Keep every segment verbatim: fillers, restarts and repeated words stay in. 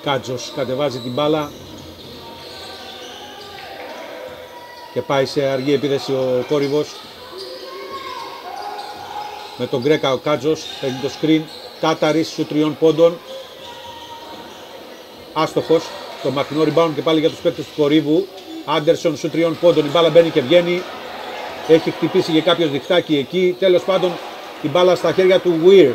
Κάτζος κατεβάζει την μπάλα και πάει σε αργή επίδεση ο Κόρυβος. Με τον Γκρέκα ο Κάτζος παίρνει το screen. Τάταρης σου τριών πόντων. Άστοχος. Το μακρινό rebound και πάλι για τους παίκτες του Κορύβου. Άντερσον σου τριών πόντων. Η μπάλα μπαίνει και βγαίνει. Έχει χτυπήσει για κάποιο διχτάκι εκεί. Τέλος πάντων η μπάλα στα χέρια του Weir.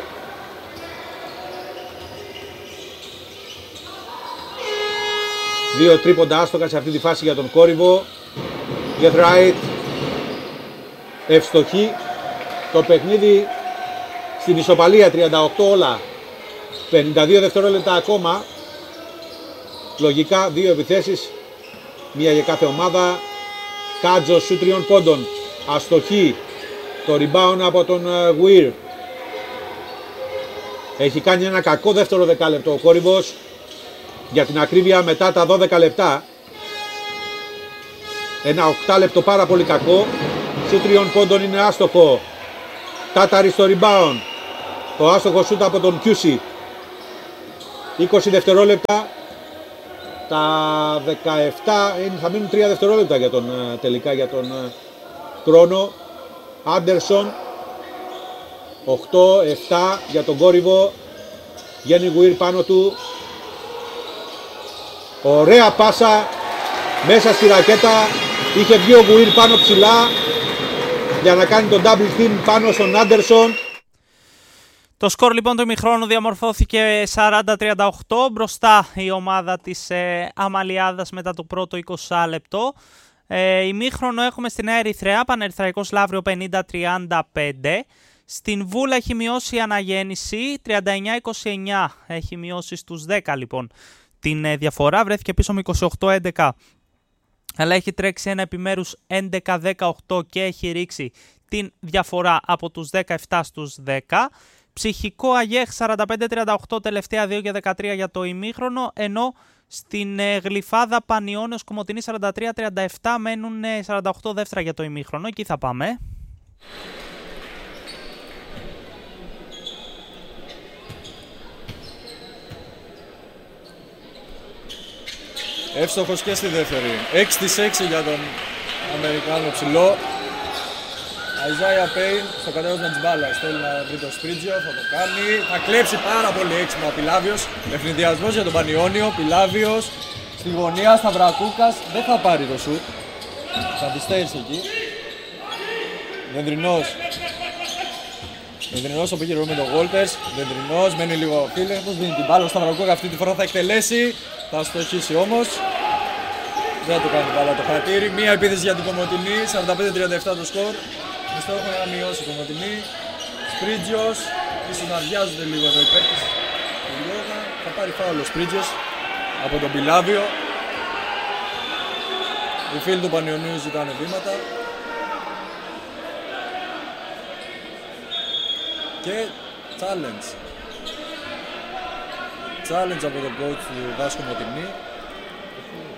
Δύο τρίποντα άστοχα σε αυτή τη φάση για τον Κόρυβο. Get right. Ευστοχή. Το παιχνίδι στην ισοπαλία, τριάντα οκτώ όλα. πενήντα δύο δευτερόλεπτα ακόμα. Λογικά δύο επιθέσεις. Μία για κάθε ομάδα. Κάτζος σου τριών πόντων. Αστοχή. Το rebound από τον Weir. Έχει κάνει ένα κακό δεύτερο δεκάλεπτο ο Κόρυβος. Για την ακρίβεια μετά τα δώδεκα λεπτά. Ένα οκτώ λεπτό πάρα πολύ κακό. Σου τριών πόντων είναι άστοχο. Τάταρη στο rebound. Το άστοχο σούτ από τον Κιούσι. είκοσι δευτερόλεπτα. Τα δεκαεπτά θα μείνουν τρία δευτερόλεπτα για τον, τελικά για τον χρόνο. Άντερσον. οκτώ επτά για τον Κόρυβο. Βγαίνει Weir πάνω του. Ωραία πάσα μέσα στη ρακέτα. Είχε βγει ο Weir πάνω ψηλά για να κάνει τον double team πάνω στον Άντερσον. Το σκορ λοιπόν του ημιχρόνου διαμορφώθηκε σαράντα τριάντα οκτώ, μπροστά η ομάδα της ε, Αμαλιάδας μετά το πρώτο είκοσι λεπτό. Ε, ημίχρονο έχουμε στη Νέα Ερυθρέα, Πανερυθραϊκός Λαύριο πενήντα τριάντα πέντε. Στην Βούλα έχει μειώσει η Αναγέννηση, τριάντα εννιά είκοσι εννιά έχει μειώσει στους δέκα λοιπόν την ε, διαφορά, βρέθηκε πίσω με είκοσι οκτώ έντεκα. Αλλά έχει τρέξει ένα επιμέρους έντεκα δεκαοκτώ και έχει ρίξει την διαφορά από τους δεκαεπτά στους δέκα. Ψυχικό Αγέχ σαράντα πέντε τριάντα οκτώ, τελευταία δύο και δεκατρία για το ημίχρονο, ενώ στην ε, Γλυφάδα Πανιώνιος Κομοτηνή σαράντα τρία τριάντα επτά μένουν ε, σαράντα οκτώ δεύτερα για το ημίχρονο. Εκεί θα πάμε. Εύστοχος και στη δεύτερη. έξι στις έξι για τον Αμερικάνο ψηλό. Αϊζάια Πέιν στο κατέβασμα της μπάλας. Θέλει να βρει το Σπρίτζιο, θα το κάνει. Θα κλέψει πάρα πολύ έξυπνα ο Πιλάβιος. Ευνηδιασμός για τον Πανιώνιο. Πιλάβιος στη γωνία, Σταυρακούκας. Δεν θα πάρει το σουτ. Θα πιστέψει εκεί. Δεντρινός. Δεντρινός το πήγε με τον Γόλτερς. Δεντρινός μένει λίγο φίλευτος. Δίνει την μπάλα. Ο Σταυρακούκα αυτή τη φορά θα εκτελέσει. Θα στοχίσει όμως. Δεν το κάνει μπάλα το χατήρι. Μία επίθεση για την Κομοτηνή. σαράντα πέντε τριάντα επτά το σκορ. Με στόχο να μειώσει η Κομοτηνή. Σπρίτζιος. Ίσως να βιάζονται λίγο εδώ οι παίκτες. Θα πάρει φάουλ ο Σπρίτζιος από τον Πιλάβιο. Οι φίλοι του Πανιωνίου ζητάνε βήματα. Και challenge. Challenge από τον coach του Βάσκο Κομοτηνή.